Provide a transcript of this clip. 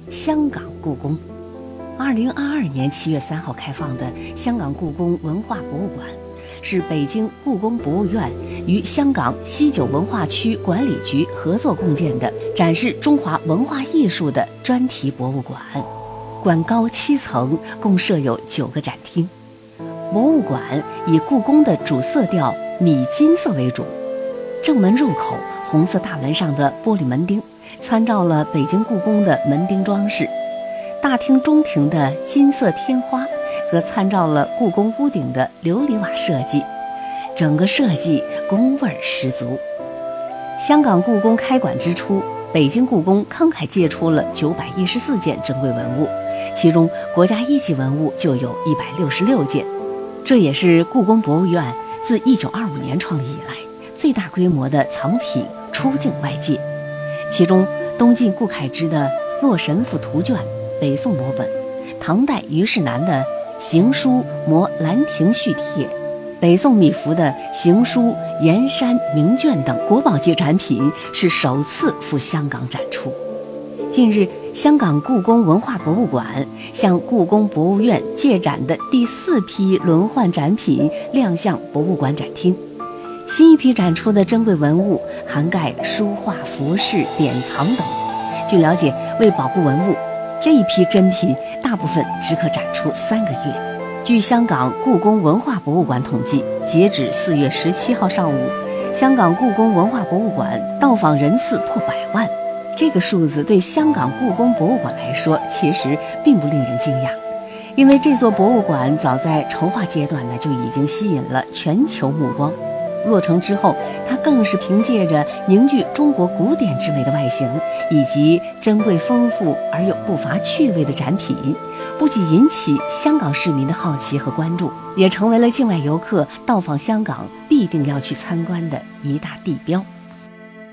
香港故宫。2022年7月3号开放的香港故宫文化博物馆，是北京故宫博物院与香港西九文化区管理局合作共建的展示中华文化艺术的专题博物馆。馆高7层，共设有9个展厅。博物馆以故宫的主色调米金色为主，正门入口红色大门上的玻璃门钉参照了北京故宫的门钉装饰，大厅中庭的金色天花则参照了故宫屋顶的琉璃瓦设计，整个设计工味十足。香港故宫开馆之初，北京故宫慷慨借出了914件珍贵文物，其中国家一级文物就有166件，这也是故宫博物院自1925年创立以来最大规模的藏品出境外界。其中东晋顾恺之的《洛神赋图卷》北宋摹本，唐代虞世南的《行书摹兰亭序帖》，北宋米芾的《行书盐山名卷》等国宝级展品是首次赴香港展出。近日，香港故宫文化博物馆向故宫博物院借展的第4批轮换展品亮相博物馆展厅。新一批展出的珍贵文物涵盖书画、服饰、典藏等。据了解，为保护文物，这一批珍品大部分只可展出3个月。据香港故宫文化博物馆统计，截止4月17号上午，香港故宫文化博物馆到访人次破100万。这个数字对香港故宫博物馆来说，其实并不令人惊讶，因为这座博物馆早在筹划阶段就已经吸引了全球目光。落成之后，它更是凭借着凝聚中国古典之美的外形，以及珍贵丰富而又不乏趣味的展品，不仅引起香港市民的好奇和关注，也成为了境外游客到访香港必定要去参观的一大地标。